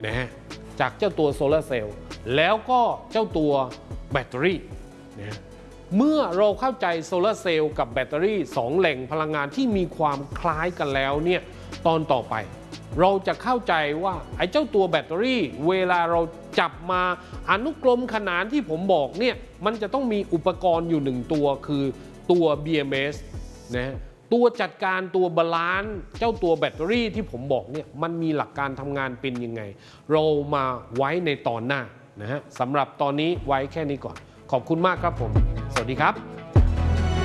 นะฮะจากเจ้าตัวโซลาร์เซลล์แล้วก็เจ้าตัวแบตเตอรี่นะเมื่อเราเข้าใจโซลาร์เซลล์กับแบตเตอรี่2แหล่งพลังงานที่มีความคล้ายกันแล้วเนี่ยตอนต่อไปเราจะเข้าใจว่าไอ้เจ้าตัวแบตเตอรี่เวลาเราจับมาอนุกรมขนานที่ผมบอกเนี่ยมันจะต้องมีอุปกรณ์อยู่1ตัวคือตัว BMS นะตัวจัดการตัวบาลานซ์เจ้าตัวแบตเตอรี่ที่ผมบอกเนี่ยมันมีหลักการทำงานเป็นยังไงเรามาไว้ในตอนหน้านะฮะสำหรับตอนนี้ไว้แค่นี้ก่อนขอบคุณมากครับผมสวัสดีครับ